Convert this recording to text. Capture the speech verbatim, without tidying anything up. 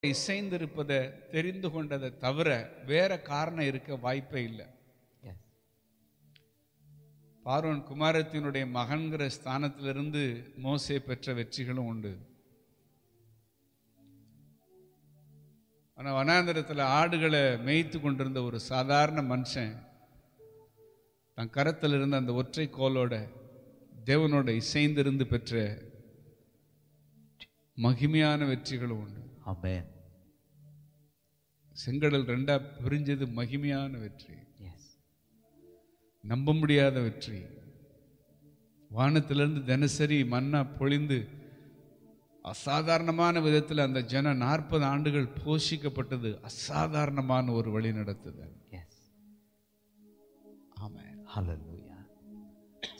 இசைந்திருப்பதை தெரிந்து கொண்டதை தவிர வேற காரணம் இருக்க வாய்ப்பே இல்லை. பார்வோன் குமாரத்தினுடைய மகன்கிற ஸ்தானத்திலிருந்து மோசே பெற்ற வெற்றிகளும் உண்டு. ஆனால் வனாந்தரத்தில் ஆடுகளை மேய்த்து கொண்டிருந்த ஒரு சாதாரண மனுஷன் தன் கரத்தில் இருந்த அந்த ஒற்றை கோலோட தேவனோட இசைந்திருந்து பெற்ற மகிமையான வெற்றிகளும் உண்டு. ஆமென். செங்கடல் ரெண்டா பிரிஞ்சது மகிமையான வெற்றி, நம்ப முடியாத வெற்றி. வானத்திலிருந்து தினசரி மன்னா பொழிந்து அசாதாரணமான விதத்தில் அந்த ஜன நாற்பது ஆண்டுகள் போஷிக்கப்பட்டது. அசாதாரணமான ஒரு வழி நடத்துதல். ஆமென். ஹல்லேலூயா.